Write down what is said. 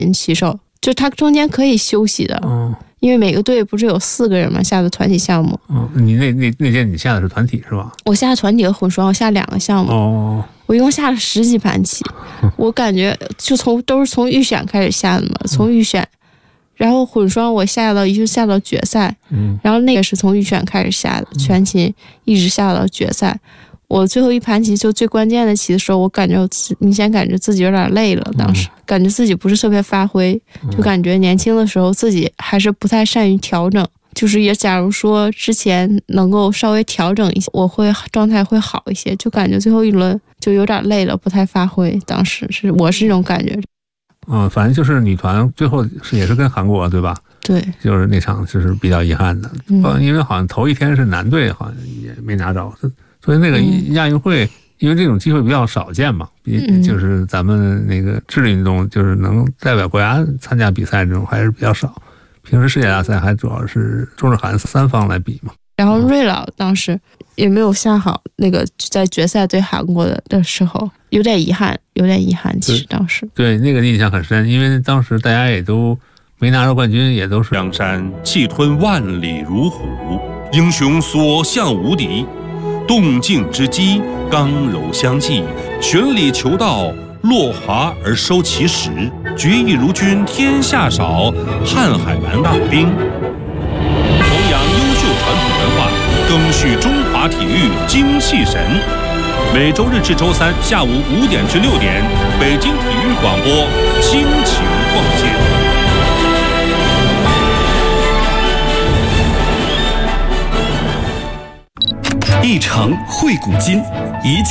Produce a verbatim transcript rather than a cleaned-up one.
骑手，就他中间可以休息的。 嗯， 因为每个队不是有四个人嘛，下的团体项目。 嗯，你那那那届你下的是团体是吧？ 我下团体和混双，我下两个项目。 哦， 我一共下了十几盘棋，我感觉就从都是从预选开始下的嘛，从预选，然后混双我下到一直下到决赛， 嗯， 然后那个是从预选开始下的，全棋一直下到决赛。我最后一盘棋就最关键的棋的时候，我感觉我明显感觉自己有点累了，当时、嗯、感觉自己不是特别发挥，就感觉年轻的时候自己还是不太善于调整，就是也假如说之前能够稍微调整一些，我会状态会好一些，就感觉最后一轮就有点累了，不太发挥，当时是我是这种感觉。 嗯，反正就是女团最后是也是跟韩国对吧？ 对， 就是那场就是比较遗憾的，嗯、因为好像头一天是男队好像也没拿着，所以那个亚运会、嗯、因为这种机会比较少见嘛，嗯、就是咱们那个智力运动就是能代表国家参加比赛这种还是比较少，平时世界大赛还主要是中日韩三方来比嘛。 然后瑞老当时也没有下好，那个在决赛对韩国的的时候有点遗憾，有点遗憾。其实当时对, 对那个印象很深，因为当时大家也都没拿着冠军，也都是江山气吞万里如虎，英雄所向无敌，动静之机，刚柔相济，循理求道，落华而收其实，决意如君天下少，瀚海难大兵。弘扬优秀传统文化，赓续中华体育精气神。每周日至周三下午五点至六点，北京体育广播倾情奉献。 一城汇古今，一